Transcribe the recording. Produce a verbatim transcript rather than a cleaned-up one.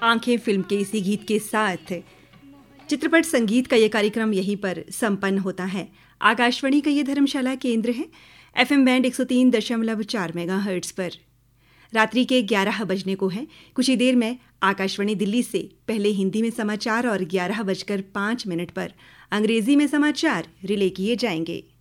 आंखें फिल्म के इसी गीत के साथ चित्रपट संगीत का ये कार्यक्रम यहीं पर संपन्न होता है। आकाशवाणी का ये धर्मशाला केंद्र है, एफएम बैंड एक सौ तीन दशमलव चार मेगाहर्ट्ज पर। रात्रि के ग्यारह बजने को है। कुछ ही देर में आकाशवाणी दिल्ली से पहले हिंदी में समाचार और ग्यारह बजकर पाँच मिनट पर अंग्रेजी में समाचार रिले किए जाएंगे।